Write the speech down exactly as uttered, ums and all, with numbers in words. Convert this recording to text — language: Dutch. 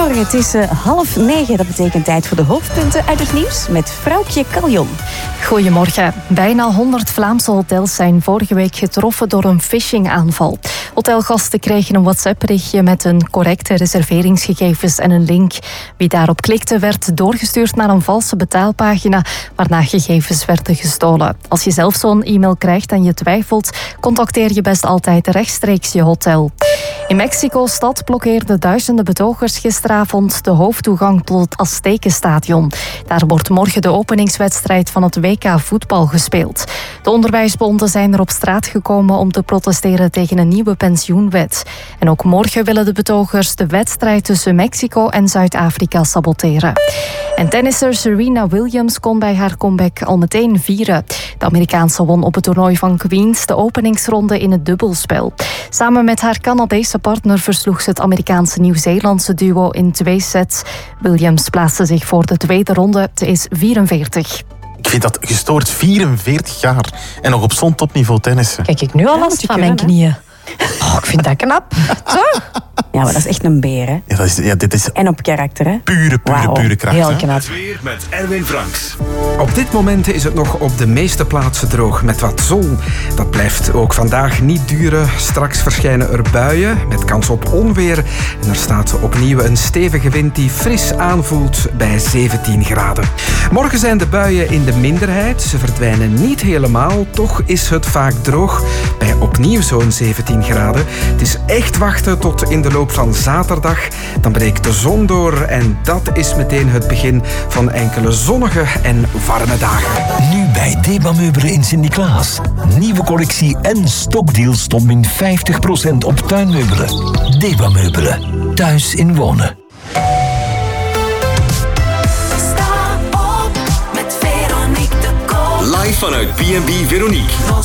Goedemorgen, het is uh, half negen. Dat betekent tijd voor de hoofdpunten uit het nieuws met Vrouwtje Kaljon. Goedemorgen. Bijna honderd Vlaamse hotels zijn vorige week getroffen door een phishing-aanval. Hotelgasten kregen een WhatsApp-berichtje met een correcte reserveringsgegevens en een link. Wie daarop klikte werd doorgestuurd naar een valse betaalpagina waarna gegevens werden gestolen. Als je zelf zo'n e-mail krijgt en je twijfelt, contacteer je best altijd rechtstreeks je hotel. In Mexico-stad blokkeerden duizenden betogers gisteravond de hoofdtoegang tot het Aztekenstadion. Daar wordt morgen de openingswedstrijd van het W K voetbal gespeeld. De onderwijsbonden zijn er op straat gekomen om te protesteren tegen een nieuwe pensioenwet. En ook morgen willen de betogers de wedstrijd tussen Mexico en Zuid-Afrika saboteren. En tennisser Serena Williams kon bij haar comeback al meteen vieren. De Amerikaanse won op het toernooi van Queens de openingsronde in het dubbelspel. Samen met haar Canadese partner versloeg ze het Amerikaanse Nieuw-Zeelandse duo in twee sets. Williams plaatste zich voor de tweede ronde. Ze is vierenveertig. Ik vind dat gestoord, vierenveertig jaar. En nog op zo'n topniveau tennissen. Kijk ik nu al last ja, van mijn knieën. Oh, ik vind dat knap. Toch? Ja, maar dat is echt een beer, hè? Ja, dat is, ja, dit is en op karakter, hè? Pure, pure, wow. pure kracht. Heel knap. Het weer met Erwin Franks. Op dit moment is het nog op de meeste plaatsen droog met wat zon. Dat blijft ook vandaag niet duren. Straks verschijnen er buien met kans op onweer. En er staat opnieuw een stevige wind die fris aanvoelt bij zeventien graden. Morgen zijn de buien in de minderheid. Ze verdwijnen niet helemaal. Toch is het vaak droog bij opnieuw zo'n zeventien graden. Het is echt wachten tot in de loop van zaterdag. Dan breekt de zon door en dat is meteen het begin van enkele zonnige en warme dagen. Nu bij Deba Meubelen in Sint-Niklaas. Nieuwe collectie en stokdeals tot min vijftig procent op tuinmeubelen. Deba Meubelen. Thuis in wonen. Live vanuit B en B Veronique.